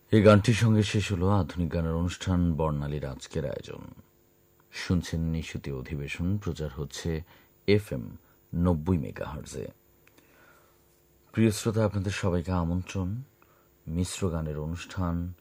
এই গানটির সঙ্গে শেষ হলো আধুনিক গানের অনুষ্ঠান বর্ণালীর আজকের আয়োজন। শুনছেন নিশুতি অধিবেশন, প্রচার হচ্ছে FM 90 মেগাহার্জে। প্রিয় শ্রোতা, আপনাদের সবাইকে আমন্ত্রণ মিশ্র গানের অনুষ্ঠান